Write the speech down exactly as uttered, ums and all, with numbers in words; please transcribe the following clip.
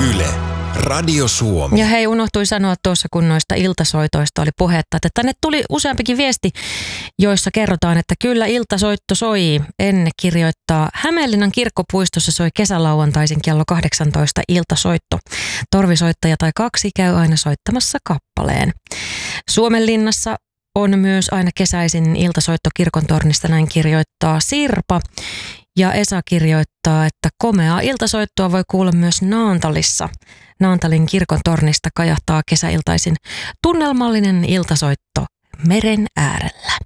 Yle, Radio Suomi. Ja hei, unohtui sanoa tuossa, kun noista iltasoitoista oli puhetta, että tänne tuli useampikin viesti, joissa kerrotaan, että kyllä iltasoitto soi. Enne kirjoittaa Hämeenlinnan kirkkopuistossa soi kesälauantaisin kello kahdeksantoista iltasoitto. Torvisoittaja tai kaksi käy aina soittamassa kappaleen. Suomenlinnassa on myös aina kesäisin iltasoitto kirkontornista, näin kirjoittaa Sirpa. Ja Esa kirjoittaa, että komeaa iltasoittoa voi kuulla myös Naantalissa. Naantalin kirkon tornista kajahtaa kesäiltaisin tunnelmallinen iltasoitto meren äärellä.